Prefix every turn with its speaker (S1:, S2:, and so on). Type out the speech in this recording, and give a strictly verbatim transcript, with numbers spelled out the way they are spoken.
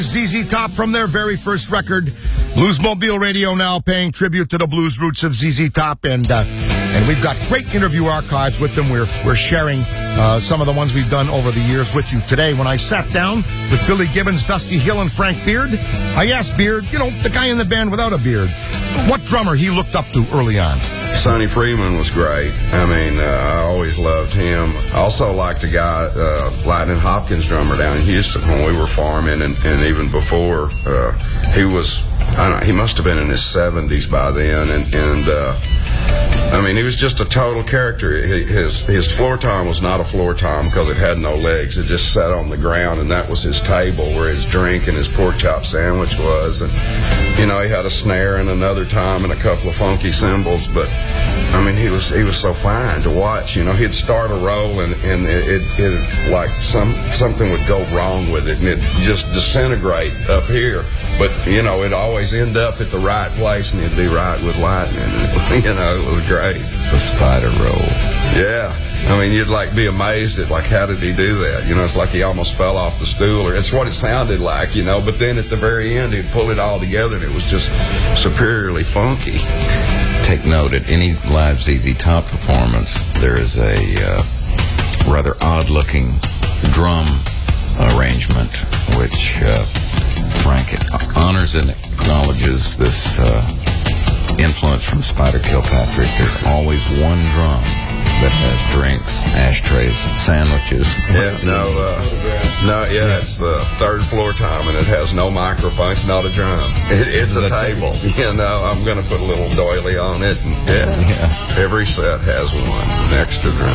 S1: Z Z Top from their very first record, Bluesmobile Radio, now paying tribute to the blues roots of Z Z Top, and uh, and we've got great interview archives with them. We're we're sharing uh, some of the ones we've done over the years with you today. When I sat down with Billy Gibbons, Dusty Hill, and Frank Beard, I asked Beard, you know, the guy in the band without a beard, what drummer he looked up to early on.
S2: Sonny Freeman was great. I mean, uh, I always loved him. I also liked a guy, uh, Lightning Hopkins drummer down in Houston when we were farming, and, and even before. Uh, he was, I don't know, he must have been in his seventies by then, and, and uh, I mean, he was just a total character. His his floor tom was not a floor tom because it had no legs. It just sat on the ground, and that was his table where his drink and his pork chop sandwich was. And, you know, he had a snare and another tom and a couple of funky cymbals, but I mean, he was he was so fine to watch. You know, he'd start a roll and, and it, it, it like some something would go wrong with it, and it just disintegrate up here. But, you know, it'd always end up at the right place, and it'd be right with lightning. And, you know, it was great.
S3: The spider roll.
S2: Yeah. I mean, you'd like be amazed at like, how did he do that? You know, it's like he almost fell off the stool, or it's what it sounded like, you know. But then at the very end, he'd pull it all together, and it was just superiorly funky.
S3: Take note, at any live Z Z Top performance, there is a uh, rather odd-looking drum arrangement, which uh, Frank honors and acknowledges this uh, influence from Spider Kilpatrick. There's always one drum that has drinks, ashtrays, sandwiches.
S2: Yeah, no, uh, no, yeah, yeah, it's the third floor tom, and it has no microphone. It's not a drum. It, it's a table. You know, I'm going to put a little doily on it, and yeah, yeah, every set has one, an extra drum.